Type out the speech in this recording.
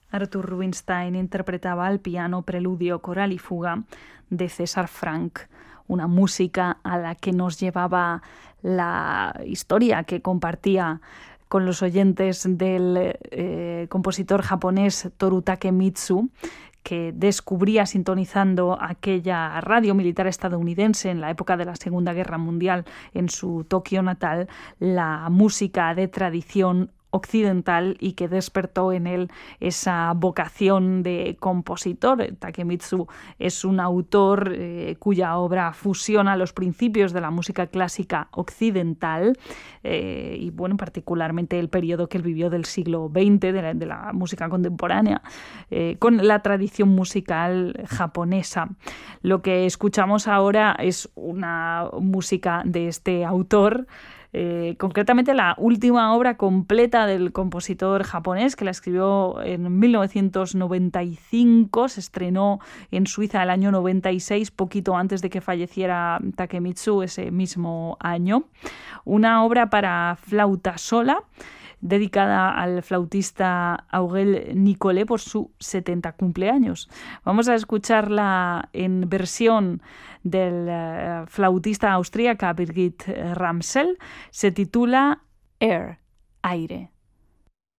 Arthur Rubinstein interpretaba al piano Preludio, Coral y Fuga de César Franck, una música a la que nos llevaba la historia que compartía con los oyentes del compositor japonés Toru Takemitsu, que descubría sintonizando aquella radio militar estadounidense en la época de la Segunda Guerra Mundial en su Tokio natal, la música de tradición occidental y que despertó en él esa vocación de compositor. Takemitsu es un autor cuya obra fusiona los principios de la música clásica occidental y bueno, particularmente el periodo que él vivió del siglo XX, de la música contemporánea, con la tradición musical japonesa. Lo que escuchamos ahora es una música de este autor, concretamente la última obra completa del compositor japonés, que la escribió en 1995, se estrenó en Suiza el año 96, poquito antes de que falleciera Takemitsu ese mismo año. Una obra para flauta sola, dedicada al flautista Aurel Nicolet por su 70 cumpleaños. Vamos a escucharla en versión del flautista austríaca Birgit Ramsel. Se titula Air, aire.